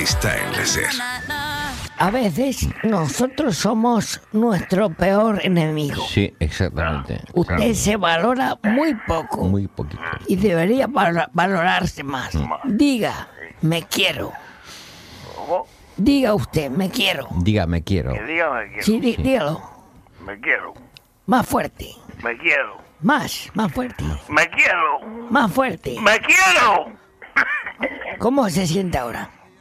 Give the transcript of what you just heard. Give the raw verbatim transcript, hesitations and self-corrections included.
está en la SER. A veces nosotros somos nuestro peor enemigo. Sí, exactamente. Usted se valora muy poco. Muy poquito. Y debería val- valorarse más. Diga, me quiero. ¿Cómo? Diga usted, me quiero. Diga, me quiero. Que diga me quiero. Sí, di- dígalo. Me quiero. Más fuerte. Me quiero. Más, más fuerte. Me quiero. Más fuerte. Me quiero. ¿Cómo se siente ahora?